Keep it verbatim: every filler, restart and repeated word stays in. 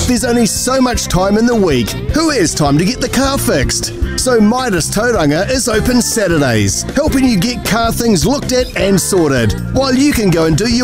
There's only so much time in the week. Who has time to get the car fixed? So Midas Tauranga is open Saturdays, helping you get car things looked at and sorted, while you can go and do your